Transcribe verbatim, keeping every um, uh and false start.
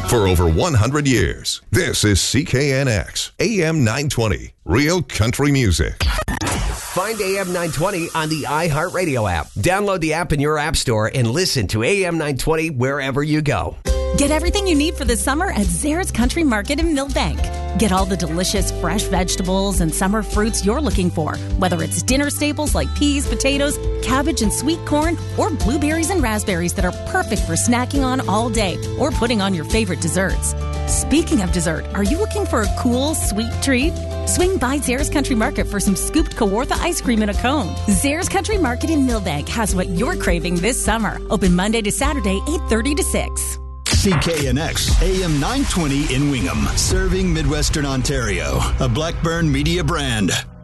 for over one hundred years. This is C K N X, A M nine twenty, Real Country Music. Find A M nine twenty on the iHeartRadio app. Download the app in your app store and listen to A M nine twenty wherever you go. Get everything you need for the summer at Zares Country Market in Millbank. Get all the delicious fresh vegetables and summer fruits you're looking for, whether it's dinner staples like peas, potatoes, cabbage, and sweet corn, or blueberries and raspberries that are perfect for snacking on all day or putting on your favorite desserts. Speaking of dessert, are you looking for a cool, sweet treat? Swing by Zares Country Market for some scooped Kawartha ice cream in a cone. Zares Country Market in Millbank has what you're craving this summer. Open Monday to Saturday, eight thirty to six. C K N X, A M nine twenty in Wingham, serving Midwestern Ontario, a Blackburn Media brand.